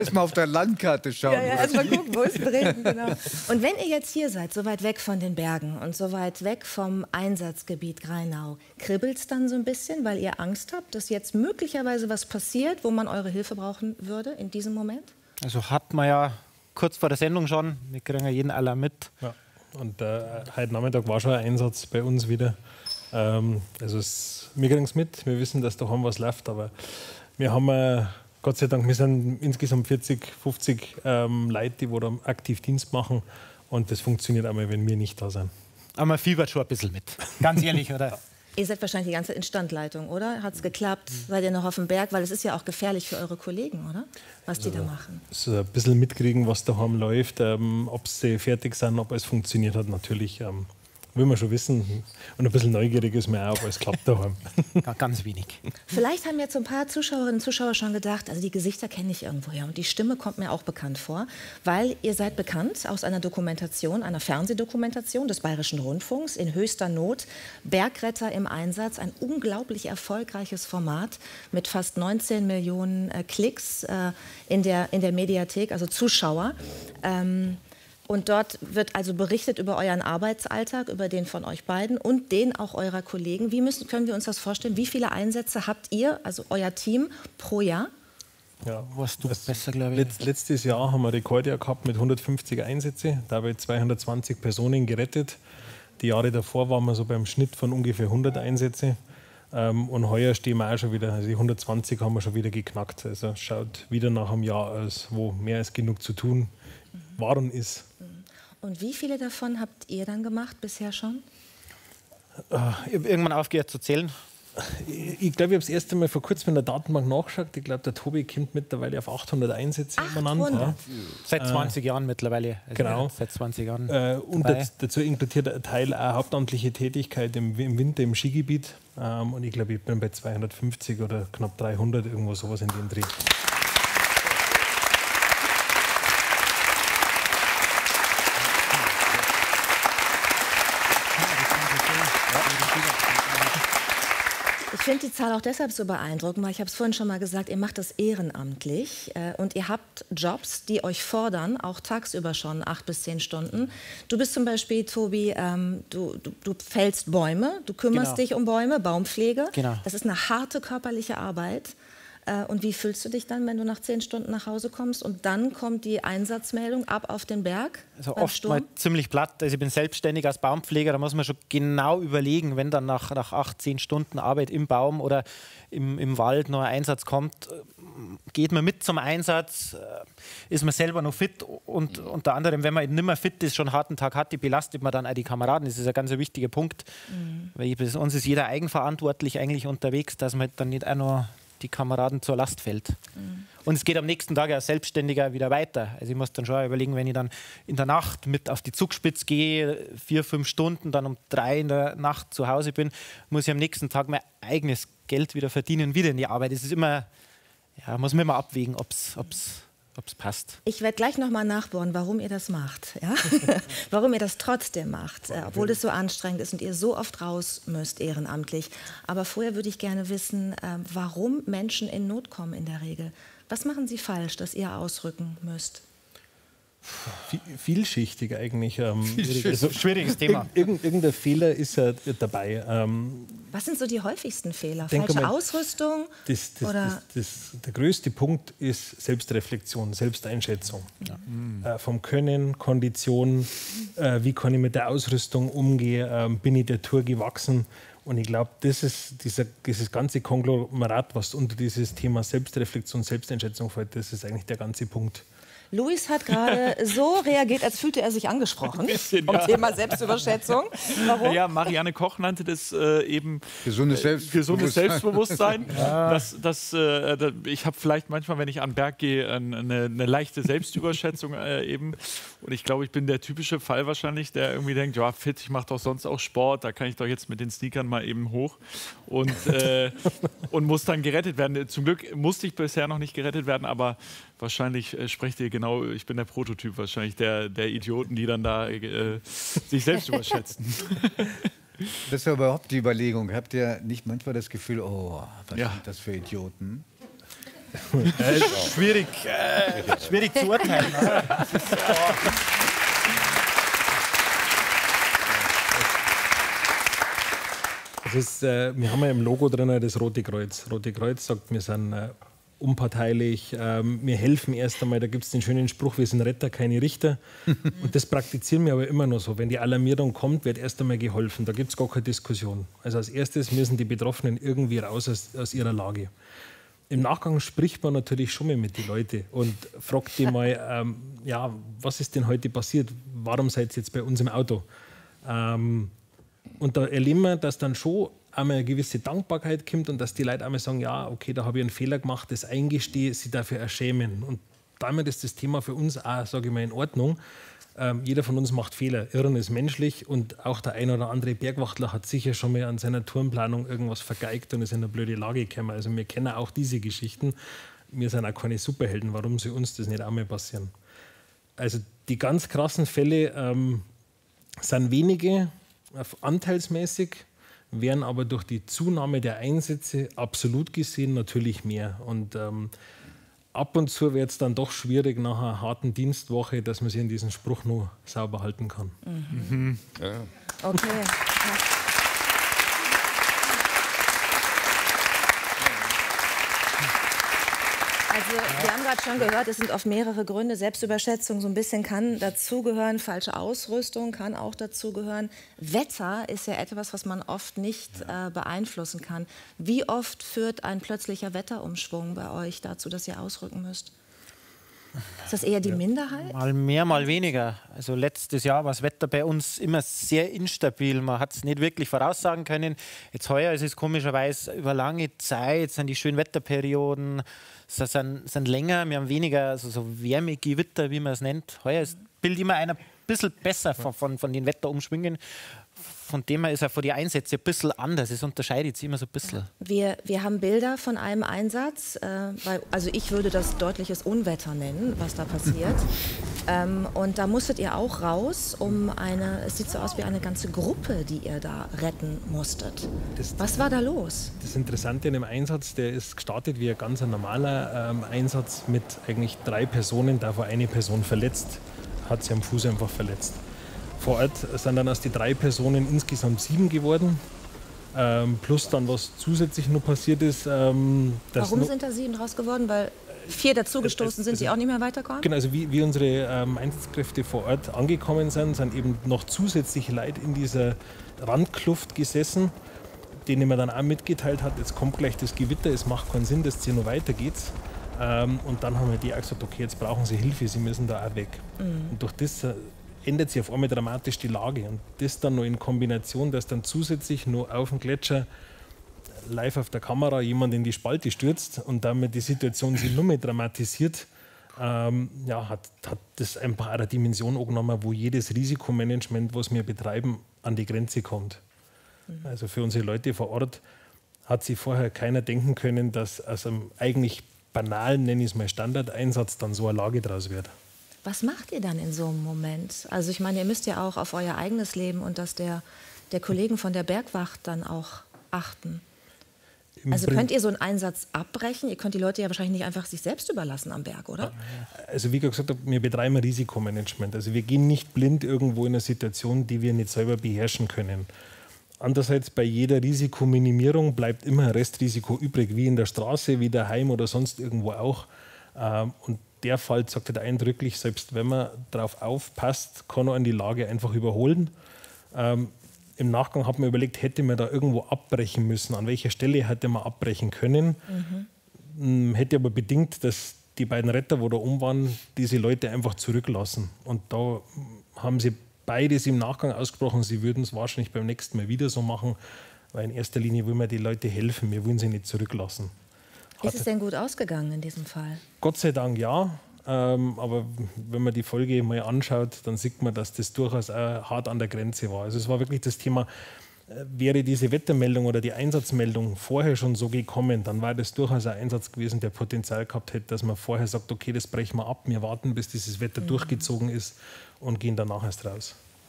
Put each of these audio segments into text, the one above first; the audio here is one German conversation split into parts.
Erstmal auf der Landkarte schauen. Ja, erstmal gucken, wo ist Bremen, genau. Und wenn ihr jetzt hier seid, so weit weg von den Bergen und so weit weg vom Einsatzgebiet Grainau, kribbelt es dann so ein bisschen, weil ihr Angst habt, dass jetzt möglicherweise was passiert, wo man eure Hilfe brauchen würde in diesem Moment? Also hat man ja kurz vor der Sendung schon, wir kriegen ja jeden Alarm mit. Ja. Und heute Nachmittag war schon ein Einsatz bei uns wieder. Wir kriegen es mit, wir wissen, dass daheim was läuft, aber wir haben Gott sei Dank, wir sind insgesamt 40, 50 Leute, die da aktiv Dienst machen. Und das funktioniert einmal, wenn wir nicht da sind. Aber man fiebert schon ein bisschen mit. Ganz ehrlich, oder? Ihr seid wahrscheinlich die ganze Zeit in Standleitung, oder? Hat es geklappt? Seid ihr noch auf dem Berg? Weil es ist ja auch gefährlich für eure Kollegen, oder? Was die da machen. So ein bisschen mitkriegen, was daheim läuft, ob sie fertig sind, ob es funktioniert hat, natürlich. Will man schon wissen. Und ein bisschen neugierig ist man auch, ob es klappt daheim. Ganz wenig. Vielleicht haben jetzt so ein paar Zuschauerinnen und Zuschauer schon gedacht, also die Gesichter kenne ich irgendwoher und die Stimme kommt mir auch bekannt vor, weil ihr seid bekannt aus einer Dokumentation, einer Fernsehdokumentation des Bayerischen Rundfunks, in höchster Not, Bergretter im Einsatz, ein unglaublich erfolgreiches Format mit fast 19 Millionen Klicks in der Mediathek, also Zuschauer. Und dort wird also berichtet über euren Arbeitsalltag, über den von euch beiden und den auch eurer Kollegen. Können wir uns das vorstellen? Wie viele Einsätze habt ihr, also euer Team, pro Jahr? Ja, warst du besser, glaube ich. Letztes Jahr haben wir Rekordjahr gehabt mit 150 Einsätzen, dabei 220 Personen gerettet. Die Jahre davor waren wir so beim Schnitt von ungefähr 100 Einsätzen. Und heuer stehen wir auch schon wieder, also die 120 haben wir schon wieder geknackt. Also schaut wieder nach einem Jahr aus, wo mehr als genug zu tun war und ist. Und wie viele davon habt ihr dann gemacht bisher schon? Ich habe irgendwann aufgehört zu zählen. Ich glaube, ich habe das erste Mal vor kurzem in der Datenbank nachgeschaut. Ich glaube, der Tobi kommt mittlerweile auf 800 Einsätze benannt. Ja. Seit 20 Jahren mittlerweile. Also genau. Seit 20 Jahren. Und dazu inkludiert ein Teil auch hauptamtliche Tätigkeit im Winter im Skigebiet. Und ich glaube, ich bin bei 250 oder knapp 300, irgendwo sowas in dem Dreh. Ich finde die Zahl auch deshalb so beeindruckend, weil ich habe es vorhin schon mal gesagt, ihr macht das ehrenamtlich und ihr habt Jobs, die euch fordern, auch tagsüber schon 8 bis 10 Stunden. Du bist zum Beispiel, Tobi, du fällst Bäume, du kümmerst dich um Bäume, Baumpflege. Genau. Das ist eine harte körperliche Arbeit. Und wie fühlst du dich dann, wenn du nach 10 Stunden nach Hause kommst und dann kommt die Einsatzmeldung ab auf den Berg? Also oft mal ziemlich platt. Also ich bin selbstständig als Baumpfleger, da muss man schon genau überlegen, wenn dann nach 8, 10 Stunden Arbeit im Baum oder im Wald noch ein Einsatz kommt, geht man mit zum Einsatz, ist man selber noch fit und unter anderem, wenn man nicht mehr fit ist, schon einen harten Tag hat, belastet man dann auch die Kameraden. Das ist ein ganz wichtiger Punkt, weil bei uns ist jeder eigenverantwortlich eigentlich unterwegs, dass man dann nicht auch noch die Kameraden zur Last fällt. Und es geht am nächsten Tag als Selbstständiger wieder weiter. Also ich muss dann schon überlegen, wenn ich dann in der Nacht mit auf die Zugspitze gehe, 4, 5 Stunden, dann um 3 in der Nacht zu Hause bin, muss ich am nächsten Tag mein eigenes Geld wieder verdienen, wieder in die Arbeit. Es ist immer, ja, muss man immer abwägen, ob es passt. Ich werde gleich noch mal nachbohren, warum ihr das macht. Ja? Warum ihr das trotzdem macht, obwohl es so anstrengend ist und ihr so oft raus müsst ehrenamtlich. Aber vorher würde ich gerne wissen, warum Menschen in Not kommen in der Regel. Was machen sie falsch, dass ihr ausrücken müsst? Vielschichtig eigentlich. Schwieriges Thema. Irgendein Fehler ist ja dabei. Was sind so die häufigsten Fehler? Falsche Ausrüstung? Der größte Punkt ist Selbstreflexion, Selbsteinschätzung. Ja. Vom Können, Kondition, wie kann ich mit der Ausrüstung umgehen, bin ich der Tour gewachsen. Und ich glaube, das ist dieses ganze Konglomerat, was unter dieses Thema Selbstreflexion, Selbsteinschätzung fällt, das ist eigentlich der ganze Punkt. Luis hat gerade so reagiert, als fühlte er sich angesprochen vom Thema Selbstüberschätzung. Warum? Ja, Marianne Koch nannte das eben gesundes Selbstbewusstsein. Ja. Ich habe vielleicht manchmal, wenn ich an den Berg gehe, eine leichte Selbstüberschätzung eben. Und ich glaube, ich bin der typische Fall wahrscheinlich, der irgendwie denkt, ja fit, ich mache doch sonst auch Sport, da kann ich doch jetzt mit den Sneakern mal eben hoch und muss dann gerettet werden. Zum Glück musste ich bisher noch nicht gerettet werden, aber wahrscheinlich sprecht ihr genau, ich bin der Prototyp wahrscheinlich der Idioten, die dann da sich selbst überschätzen. Das ist ja überhaupt die Überlegung. Habt ihr nicht manchmal das Gefühl, oh, was sind das für Idioten? Schwierig zu urteilen. Wir haben ja im Logo drin das Rote Kreuz. Rote Kreuz sagt, wir sind unparteilich, wir helfen erst einmal. Da gibt es den schönen Spruch, wir sind Retter, keine Richter. Und das praktizieren wir aber immer noch so. Wenn die Alarmierung kommt, wird erst einmal geholfen. Da gibt es gar keine Diskussion. Also als erstes müssen die Betroffenen irgendwie raus aus ihrer Lage. Im Nachgang spricht man natürlich schon mal mit den Leuten und fragt die mal, ja, was ist denn heute passiert? Warum seid ihr jetzt bei uns im Auto? Und da erleben wir, dass dann schon einmal eine gewisse Dankbarkeit kommt und dass die Leute einmal sagen, ja, okay, da habe ich einen Fehler gemacht, das eingestehe, sie dafür erschämen. Und damit ist das Thema für uns auch, sage ich mal, in Ordnung. Jeder von uns macht Fehler. Irren ist menschlich und auch der ein oder andere Bergwachtler hat sicher schon mal an seiner Tourenplanung irgendwas vergeigt und ist in eine blöde Lage gekommen. Also wir kennen auch diese Geschichten. Wir sind auch keine Superhelden, warum soll uns das nicht auch mal passieren? Also die ganz krassen Fälle sind wenige, anteilsmäßig, werden aber durch die Zunahme der Einsätze absolut gesehen natürlich mehr. Und ab und zu wird es dann doch schwierig nach einer harten Dienstwoche, dass man sich an diesen Spruch nur sauber halten kann. Mhm. Ja. Okay. Also wir haben gerade schon gehört, es sind oft mehrere Gründe. Selbstüberschätzung so ein bisschen kann dazugehören, falsche Ausrüstung kann auch dazugehören. Wetter ist ja etwas, was man oft nicht beeinflussen kann. Wie oft führt ein plötzlicher Wetterumschwung bei euch dazu, dass ihr ausrücken müsst? Ist das eher die Minderheit? Mal mehr, mal weniger. Also letztes Jahr war das Wetter bei uns immer sehr instabil. Man hat es nicht wirklich voraussagen können. Jetzt heuer ist es komischerweise über lange Zeit, sind die schönen Wetterperioden sind länger. Wir haben weniger so Wärmegewitter, wie man es nennt. Heuer ist das Bild immer ein bisschen besser von den Wetterumschwüngen. Von dem her ist er für die Einsätze ein bisschen anders. Es unterscheidet sich immer so ein bisschen. Wir haben Bilder von einem Einsatz. Also ich würde das deutliches Unwetter nennen, was da passiert. Und da musstet ihr auch raus, es sieht so aus wie eine ganze Gruppe, die ihr da retten musstet. Was war da los? Das Interessante an dem Einsatz, der ist gestartet wie ein ganz normaler Einsatz mit eigentlich 3 Personen, davon eine Person verletzt, hat sie am Fuß einfach verletzt. Vor Ort sind dann aus den 3 Personen insgesamt 7 geworden. Plus dann, was zusätzlich noch passiert ist. Warum sind da 7 draus geworden? Weil 4 dazugestoßen sind, die auch nicht mehr weiterkommen? Genau, also wie unsere Einsatzkräfte vor Ort angekommen sind eben noch zusätzliche Leute in dieser Randkluft gesessen, denen man dann auch mitgeteilt hat, jetzt kommt gleich das Gewitter, es macht keinen Sinn, dass es hier noch weitergeht. Und dann haben wir die auch gesagt, okay, jetzt brauchen sie Hilfe, sie müssen da auch weg. Und durch das ändert sich auf einmal dramatisch die Lage. Und das dann noch in Kombination, dass dann zusätzlich noch auf dem Gletscher live auf der Kamera jemand in die Spalte stürzt und damit die Situation sich nur mehr dramatisiert, hat das einfach eine Dimension angenommen, wo jedes Risikomanagement, was wir betreiben, an die Grenze kommt. Also für unsere Leute vor Ort hat sich vorher keiner denken können, dass aus einem eigentlich banalen, nenne ich es mal, Standardeinsatz dann so eine Lage draus wird. Was macht ihr dann in so einem Moment? Also ich meine, ihr müsst ja auch auf euer eigenes Leben und das der Kollegen von der Bergwacht dann auch achten. Also könnt ihr so einen Einsatz abbrechen? Ihr könnt die Leute ja wahrscheinlich nicht einfach sich selbst überlassen am Berg, oder? Also wie ich gesagt habe, wir betreiben Risikomanagement. Also wir gehen nicht blind irgendwo in eine Situation, die wir nicht selber beherrschen können. Andererseits bei jeder Risikominimierung bleibt immer ein Restrisiko übrig, wie in der Straße, wie daheim oder sonst irgendwo auch. Und der Fall sagt halt eindrücklich, selbst wenn man darauf aufpasst, kann man die Lage einfach überholen. Im Nachgang hat man überlegt, hätte man da irgendwo abbrechen müssen, an welcher Stelle hätte man abbrechen können. Hätte aber bedingt, dass die beiden Retter, die da waren, diese Leute einfach zurücklassen. Und da haben sie beides im Nachgang ausgesprochen, sie würden es wahrscheinlich beim nächsten Mal wieder so machen, weil in erster Linie wollen wir die Leute helfen, wir wollen sie nicht zurücklassen. Ist es denn gut ausgegangen in diesem Fall? Gott sei Dank ja, aber wenn man die Folge mal anschaut, dann sieht man, dass das durchaus auch hart an der Grenze war. Also es war wirklich das Thema, wäre diese Wettermeldung oder die Einsatzmeldung vorher schon so gekommen, dann war das durchaus ein Einsatz gewesen, der Potenzial gehabt hätte, dass man vorher sagt, okay, das brechen wir ab, wir warten, bis dieses Wetter durchgezogen ist und gehen danach erst raus.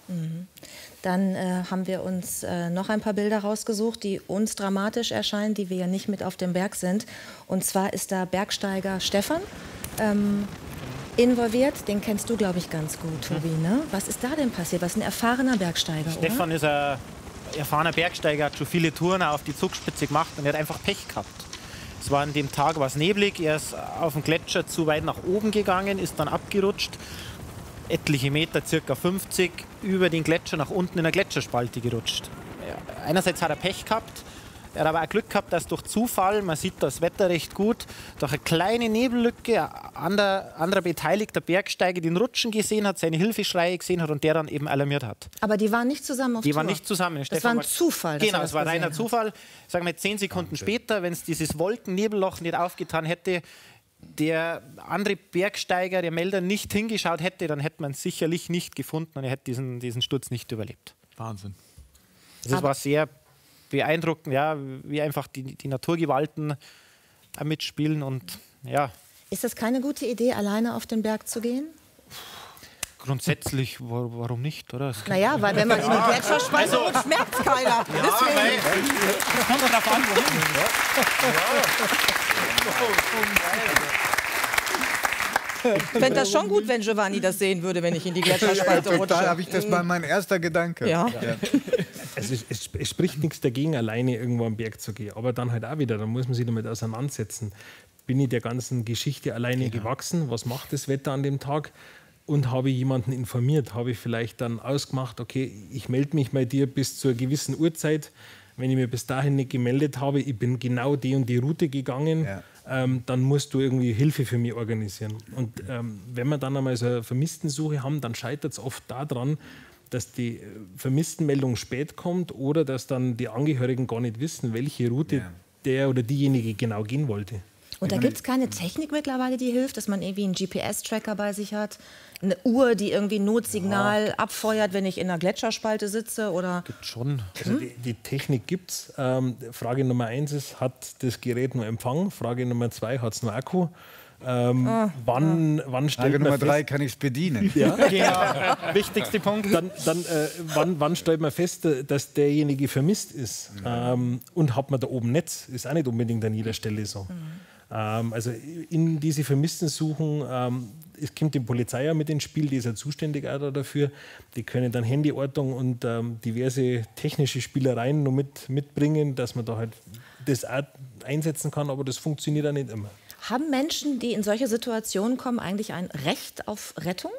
Dann haben wir uns noch ein paar Bilder rausgesucht, die uns dramatisch erscheinen, die wir ja nicht mit auf dem Berg sind. Und zwar ist da Bergsteiger Stefan involviert. Den kennst du, glaube ich, ganz gut, Tobi. Ne? Was ist da denn passiert? Was ist ein erfahrener Bergsteiger, Stefan oder? ist ein erfahrener Bergsteiger, hat schon viele Touren auch auf die Zugspitze gemacht und er hat einfach Pech gehabt. Es war an dem Tag was neblig, er ist auf dem Gletscher zu weit nach oben gegangen, ist dann abgerutscht, etliche Meter, circa 50, über den Gletscher nach unten in eine Gletscherspalte gerutscht. Ja, einerseits hat er Pech gehabt, er hat aber auch Glück gehabt, dass durch Zufall, man sieht das Wetter recht gut, durch eine kleine Nebellücke ein anderer beteiligter Bergsteiger den Rutschen gesehen hat, seine Hilfeschreie gesehen hat und der dann eben alarmiert hat. Aber die waren nicht zusammen auf Die Tour? waren nicht zusammen. Das war ein Zufall. dass Genau, er es war gesehen reiner hat. Zufall. Sagen wir 10 Sekunden später, wenn es dieses Wolkennebelloch nicht aufgetan hätte, der andere Bergsteiger, der Melder, nicht hingeschaut hätte, dann hätte man es sicherlich nicht gefunden und er hätte diesen Sturz nicht überlebt. Wahnsinn. Das war sehr beeindruckend, ja, wie einfach die Naturgewalten mitspielen und ja. Ist das keine gute Idee, alleine auf den Berg zu gehen? Grundsätzlich, warum nicht, oder? Naja, weil wenn man in die Gletscherspalte rutscht, merkt es keiner. Deswegen. Das kommt darauf an, wohin. Ich fände das schon gut, wenn Giovanni das sehen würde, wenn ich in die Gletscherspalte rutsche. Total habe ich das mal mein erster Gedanke. Ja. Also es spricht nichts dagegen, alleine irgendwo am Berg zu gehen. Aber dann halt auch wieder, da muss man sich damit auseinandersetzen. Bin ich der ganzen Geschichte alleine gewachsen? Was macht das Wetter an dem Tag? Und habe ich jemanden informiert? Habe ich vielleicht dann ausgemacht, okay, ich melde mich bei dir bis zu einer gewissen Uhrzeit. Wenn ich mir bis dahin nicht gemeldet habe, ich bin genau die und die Route gegangen, dann musst du irgendwie Hilfe für mich organisieren. Und wenn wir dann einmal so eine Vermisstensuche haben, dann scheitert es oft daran, dass die Vermisstenmeldung spät kommt oder dass dann die Angehörigen gar nicht wissen, welche Route der oder diejenige genau gehen wollte. Und da gibt es keine Technik mittlerweile, die hilft, dass man irgendwie einen GPS-Tracker bei sich hat, eine Uhr, die irgendwie ein Notsignal abfeuert, wenn ich in einer Gletscherspalte sitze? Oder? Gibt schon. Also die Technik gibt es. Frage Nummer 1 ist, hat das Gerät nur Empfang? Frage Nummer 2, hat es nur Akku? Wann Frage stellt Nummer man 3, fest, kann ich es bedienen? Genau. Wichtigste Punkt. wann stellt man fest, dass derjenige vermisst ist? Und hat man da oben Netz? Ist auch nicht unbedingt an jeder Stelle so. Also in diese Vermisstensuchen, es kommt die Polizei ja mit ins Spiel, die ist ja zuständig auch dafür. Die können dann Handyortung und diverse technische Spielereien noch mitbringen, dass man da halt das auch einsetzen kann, aber das funktioniert auch nicht immer. Haben Menschen, die in solche Situationen kommen, eigentlich ein Recht auf Rettung?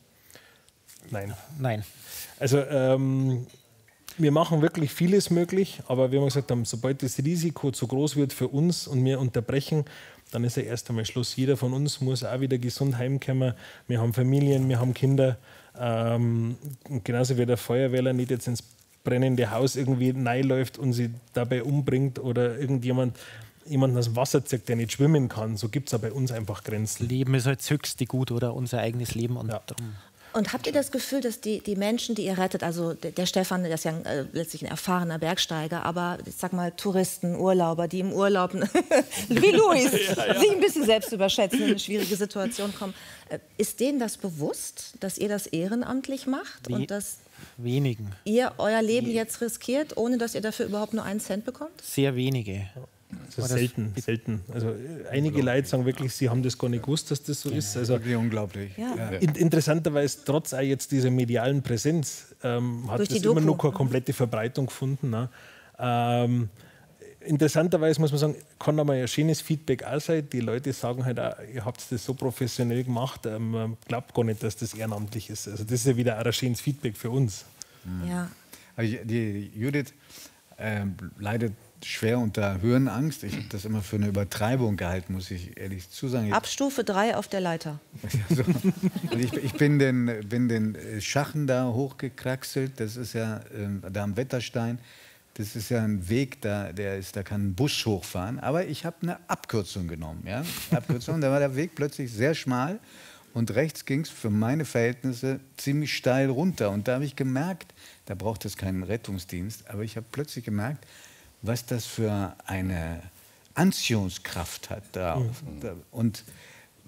Nein. Also wir machen wirklich vieles möglich, aber wie wir gesagt haben, sobald das Risiko zu groß wird für uns und wir unterbrechen, dann ist ja erst einmal Schluss. Jeder von uns muss auch wieder gesund heimkommen. Wir haben Familien, wir haben Kinder. Und genauso wie der Feuerwehrler nicht jetzt ins brennende Haus irgendwie reinläuft und sie dabei umbringt oder jemanden aus dem Wasser zieht, der nicht schwimmen kann. So gibt es auch bei uns einfach Grenzen. Leben ist halt das höchste Gut oder unser eigenes Leben. Und darum. Und habt ihr das Gefühl, dass die Menschen, die ihr rettet, also der Stefan, der ist ja letztlich ein erfahrener Bergsteiger, aber ich sag mal Touristen, Urlauber, die im Urlaub, wie Luis, sich ein bisschen selbst überschätzen, in eine schwierige Situation kommen, ist denen das bewusst, dass ihr das ehrenamtlich macht und dass wenigen. ihr euer Leben jetzt riskiert, ohne dass ihr dafür überhaupt nur einen Cent bekommt? Sehr wenige. Also selten. Also einige Leute sagen wirklich, sie haben das gar nicht gewusst, dass das so ist. Also Wirklich unglaublich. Ja. interessanterweise, trotz auch jetzt dieser medialen Präsenz, hat das immer noch keine komplette Verbreitung gefunden. Ne? Interessanterweise muss man sagen, kann aber ein schönes Feedback auch sein. Die Leute sagen halt auch, ihr habt das so professionell gemacht, man glaubt gar nicht, dass das ehrenamtlich ist. Also das ist ja wieder auch ein schönes Feedback für uns. Ja. Also die Judith leidet schwer unter Höhenangst. Ich habe das immer für eine Übertreibung gehalten, muss ich ehrlich zusagen. Ab Stufe 3 auf der Leiter. So. Und ich bin den Schachen da hochgekraxelt. Das ist ja da am Wetterstein. Das ist ja ein Weg, da kann ein Bus hochfahren. Aber ich habe eine Abkürzung genommen. Ja? Abkürzung, da war der Weg plötzlich sehr schmal. Und rechts ging es für meine Verhältnisse ziemlich steil runter. Und da habe ich gemerkt, da braucht es keinen Rettungsdienst, aber ich habe plötzlich gemerkt, was das für eine Anziehungskraft hat. Und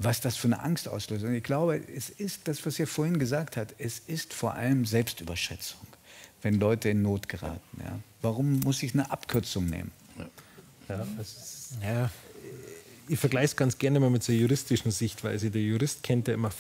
was das für eine Angst auslöst. Und ich glaube, es ist das, was ihr vorhin gesagt habt, es ist vor allem Selbstüberschätzung, wenn Leute in Not geraten. Ja. Warum muss ich eine Abkürzung nehmen? Ich vergleiche es ganz gerne mal mit so einer juristischen Sichtweise. Der Jurist kennt ja immer